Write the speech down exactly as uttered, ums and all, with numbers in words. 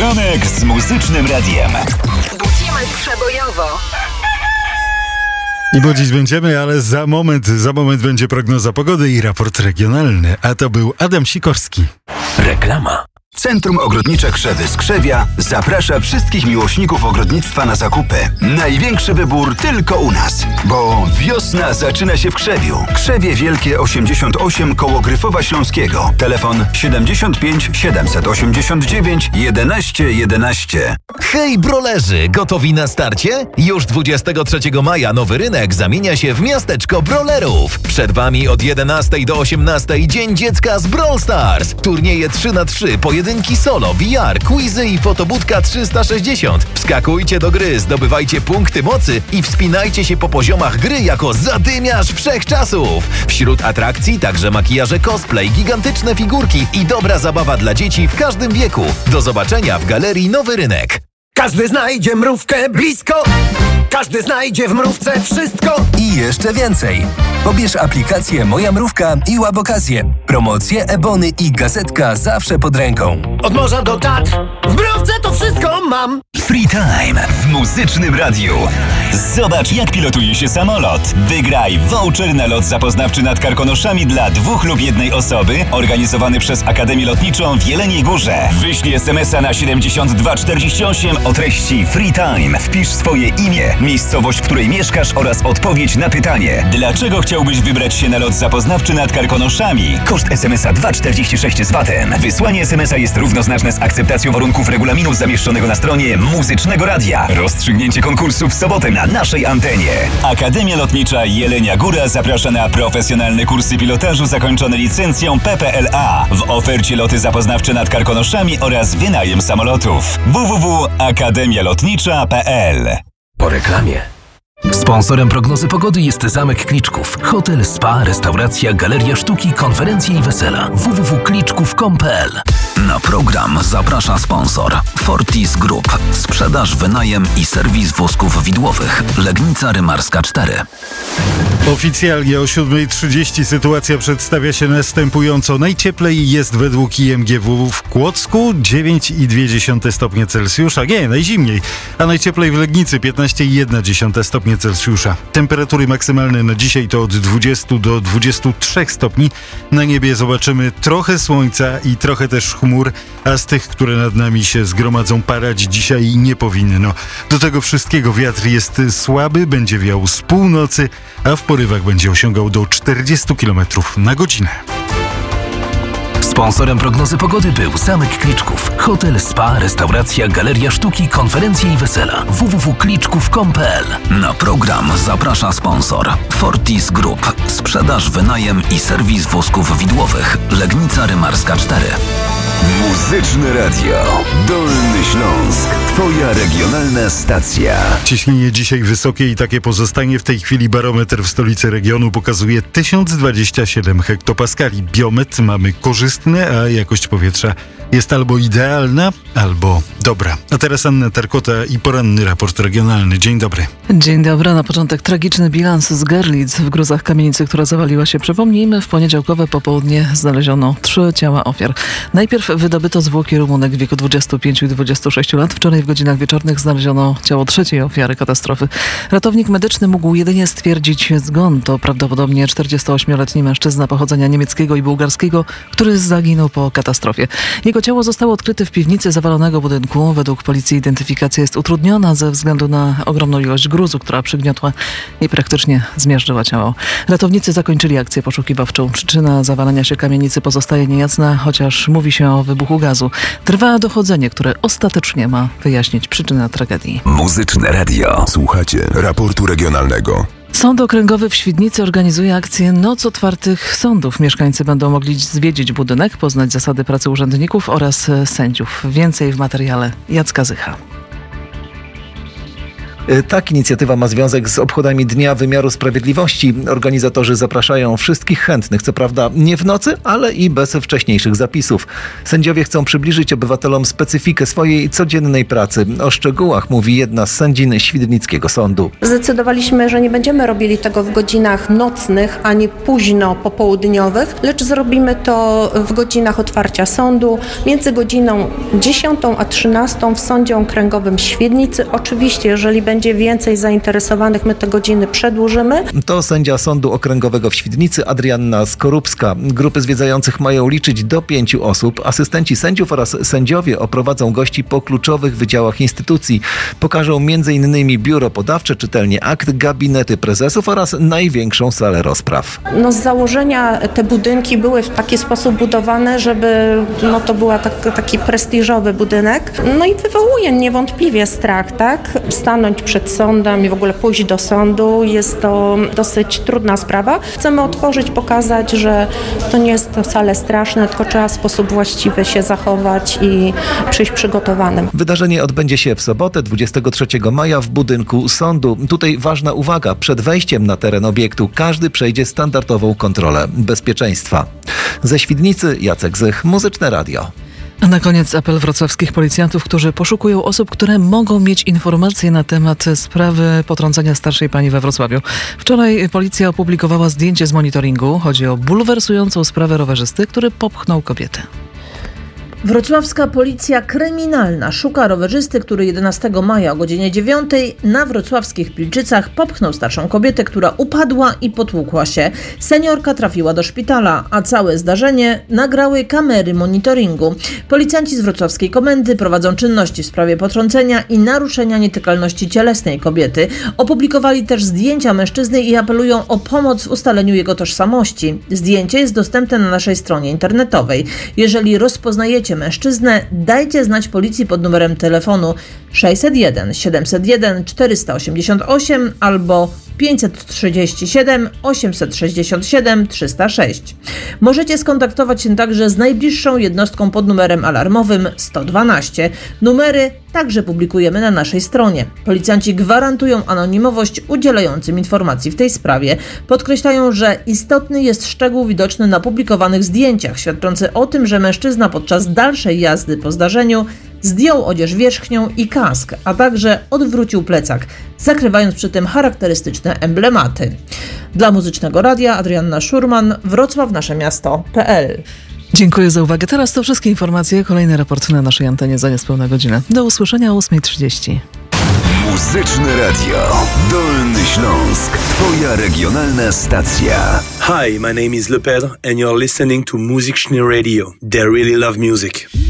Poranek z Muzycznym Radiem. Budzimy przebojowo. I budzić będziemy, ale za moment, za moment będzie prognoza pogody i raport regionalny. A to był Adam Sikorski. Reklama. Centrum Ogrodnicze Krzewy z Krzewia zaprasza wszystkich miłośników ogrodnictwa na zakupy. Największy wybór tylko u nas, bo wiosna zaczyna się w Krzewiu. Krzewie Wielkie osiemdziesiąt osiem koło Gryfowa Śląskiego. Telefon siedemdziesiąt pięć siedemset osiemdziesiąt dziewięć jedenaście jedenaście. Hej brolerzy, gotowi na starcie? Już dwudziestego trzeciego maja Nowy Rynek zamienia się w miasteczko brolerów. Przed wami od jedenastej do osiemnastej Dzień Dziecka z Brawl Stars. Turnieje trzy na trzy, pojedynki solo, V R, quizy i fotobudka trzysta sześćdziesiąt. Wskakujcie do gry, zdobywajcie punkty mocy i wspinajcie się po poziomach gry jako zadymiarz wszechczasów. Wśród atrakcji także makijaże cosplay, gigantyczne figurki i dobra zabawa dla dzieci w każdym wieku. Do zobaczenia w Galerii Nowy Rynek. Każdy znajdzie mrówkę blisko, każdy znajdzie w mrówce wszystko. I jeszcze więcej. Pobierz aplikację Moja Mrówka i łap okazję. Promocje, ebony i gazetka zawsze pod ręką. Od morza do Tatr, w mrówce to wszystko mam. Free Time w Muzycznym Radiu. Zobacz, jak pilotuje się samolot. Wygraj voucher na lot zapoznawczy nad Karkonoszami dla dwóch lub jednej osoby, organizowany przez Akademię Lotniczą w Jeleniej Górze. Wyślij es em es a na siedemdziesiąt dwa czterdzieści osiem o treści Free Time. Wpisz swoje imię, miejscowość, w której mieszkasz oraz odpowiedź na pytanie. Dlaczego chciałbyś wybrać się na lot zapoznawczy nad Karkonoszami? Koszt es em es a dwa czterdzieści sześć z vatem. Wysłanie es em es a jest równoznaczne z akceptacją warunków regulaminu zamieszczonego na stronie Muzycznego Radia. Rozstrzygnięcie konkursu w sobotę na naszej antenie. Akademia Lotnicza Jelenia Góra zaprasza na profesjonalne kursy pilotażu zakończone licencją P P L A. W ofercie loty zapoznawcze nad Karkonoszami oraz wynajem samolotów. w w w kropka akademia lotnicza kropka p l. Po reklamie. Sponsorem prognozy pogody jest Zamek Kliczków. Hotel, spa, restauracja, galeria sztuki, konferencje i wesela. w w w kropka kliczków kropka com kropka p l. Na program zaprasza sponsor Fortis Group. Sprzedaż, wynajem i serwis wózków widłowych. Legnica Rymarska cztery. Oficjalnie o siódma trzydzieści sytuacja przedstawia się następująco. Najcieplej jest według I M G W w Kłodzku dziewięć przecinek jeden stopnia Celsjusza. Nie, najzimniej. A najcieplej w Legnicy piętnaście przecinek jeden stopnia Celsjusza. Temperatury maksymalne na dzisiaj to od dwudziestu do dwudziestu trzech stopni. Na niebie zobaczymy trochę słońca i trochę też chmur, a z tych, które nad nami się zgromadzą, parać dzisiaj nie powinno. Do tego wszystkiego wiatr jest słaby, będzie wiał z północy, a w porywach będzie osiągał do czterdziestu kilometrów na godzinę. Sponsorem prognozy pogody był Zamek Kliczków. Hotel, spa, restauracja, galeria sztuki, konferencje i wesela. w w w kropka kliczków kropka com kropka p l. Na program zaprasza sponsor Fortis Group. Sprzedaż, wynajem i serwis wózków widłowych. Legnica Rymarska cztery. Muzyczne Radio. Dolny Śląsk. Twoja regionalna stacja. Ciśnienie dzisiaj wysokie i takie pozostanie. W tej chwili barometr w stolicy regionu pokazuje tysiąc dwadzieścia siedem hektopaskali. Biometr mamy korzystny, a jakość powietrza jest albo idealna, albo dobra. A teraz Anna Tarkota i poranny raport regionalny. Dzień dobry. Dzień dobry. Na początek tragiczny bilans z Gerlitz w gruzach kamienicy, która zawaliła się. Przypomnijmy, w poniedziałkowe popołudnie znaleziono trzy ciała ofiar. Najpierw wydobyto zwłoki Rumunek w wieku dwudziestu pięciu i dwudziestu sześciu lat. Wczoraj w godzinach wieczornych znaleziono ciało trzeciej ofiary katastrofy. Ratownik medyczny mógł jedynie stwierdzić zgon. To prawdopodobnie czterdziestoośmioletni mężczyzna pochodzenia niemieckiego i bułgarskiego, który zaginął po katastrofie. Jego ciało zostało odkryte w piwnicy zawalonego budynku. Według policji identyfikacja jest utrudniona ze względu na ogromną ilość gruzu, która przygniotła i praktycznie zmiażdżyła ciało. Ratownicy zakończyli akcję poszukiwawczą. Przyczyna zawalenia się kamienicy pozostaje niejasna, chociaż mówi się o wybuchu gazu. Trwa dochodzenie, które ostatecznie ma wyjaśnić przyczynę tragedii. Muzyczne Radio. Słuchacie raportu regionalnego. Sąd Okręgowy w Świdnicy organizuje akcję Noc Otwartych Sądów. Mieszkańcy będą mogli zwiedzić budynek, poznać zasady pracy urzędników oraz sędziów. Więcej w materiale Jacka Zycha. Tak, inicjatywa ma związek z obchodami Dnia Wymiaru Sprawiedliwości. Organizatorzy zapraszają wszystkich chętnych, co prawda nie w nocy, ale i bez wcześniejszych zapisów. Sędziowie chcą przybliżyć obywatelom specyfikę swojej codziennej pracy. O szczegółach mówi jedna z sędzin Świdnickiego Sądu. Zdecydowaliśmy, że nie będziemy robili tego w godzinach nocnych, ani późno popołudniowych, lecz zrobimy to w godzinach otwarcia sądu, między godziną dziesiątą a trzynastą w Sądzie Okręgowym w Świdnicy. Oczywiście, jeżeli będzie więcej zainteresowanych, my te godziny przedłużymy. To sędzia Sądu Okręgowego w Świdnicy Adrianna Skorupska. Grupy zwiedzających mają liczyć do pięciu osób. Asystenci sędziów oraz sędziowie oprowadzą gości po kluczowych wydziałach instytucji. Pokażą między innymi biuro podawcze, czytelnie akt, gabinety prezesów oraz największą salę rozpraw. No z założenia te budynki były w taki sposób budowane, żeby no to był tak, taki prestiżowy budynek. No i wywołuje niewątpliwie strach, tak? Stanąć przed sądem i w ogóle pójść do sądu jest to dosyć trudna sprawa. Chcemy otworzyć, pokazać, że to nie jest to wcale straszne, tylko trzeba w sposób właściwy się zachować i przyjść przygotowanym. Wydarzenie odbędzie się w sobotę, dwudziestego trzeciego maja w budynku sądu. Tutaj ważna uwaga, przed wejściem na teren obiektu każdy przejdzie standardową kontrolę bezpieczeństwa. Ze Świdnicy Jacek Zych, Muzyczne Radio. A na koniec apel wrocławskich policjantów, którzy poszukują osób, które mogą mieć informacje na temat sprawy potrącenia starszej pani we Wrocławiu. Wczoraj policja opublikowała zdjęcie z monitoringu. Chodzi o bulwersującą sprawę rowerzysty, który popchnął kobietę. Wrocławska Policja Kryminalna szuka rowerzysty, który jedenastego maja o godzinie dziewiątej na wrocławskich Pilczycach popchnął starszą kobietę, która upadła i potłukła się. Seniorka trafiła do szpitala, a całe zdarzenie nagrały kamery monitoringu. Policjanci z wrocławskiej komendy prowadzą czynności w sprawie potrącenia i naruszenia nietykalności cielesnej kobiety. Opublikowali też zdjęcia mężczyzny i apelują o pomoc w ustaleniu jego tożsamości. Zdjęcie jest dostępne na naszej stronie internetowej. Jeżeli rozpoznajecie mężczyznę, dajcie znać policji pod numerem telefonu sześćset jeden siedemset jeden czterysta osiemdziesiąt osiem albo pięćset trzydzieści siedem osiemset sześćdziesiąt siedem trzysta sześć. Możecie skontaktować się także z najbliższą jednostką pod numerem alarmowym sto dwanaście. Numery także publikujemy na naszej stronie. Policjanci gwarantują anonimowość udzielającym informacji w tej sprawie. Podkreślają, że istotny jest szczegół widoczny na publikowanych zdjęciach, świadczący o tym, że mężczyzna podczas dalszej jazdy po zdarzeniu zdjął odzież wierzchnią i kask, a także odwrócił plecak, zakrywając przy tym charakterystyczne emblematy. Dla Muzycznego Radia Adrianna Szurman, Wrocław Nasze Miasto kropka pe el. Dziękuję za uwagę. Teraz to wszystkie informacje. Kolejny raport na naszej antenie za niespełna godzinę. Do usłyszenia o ósma trzydzieści. Muzyczne Radio. Dolny Śląsk. Twoja regionalna stacja. Hi, my name is Lepedre and you're listening to Muzyczne Radio. They really love music.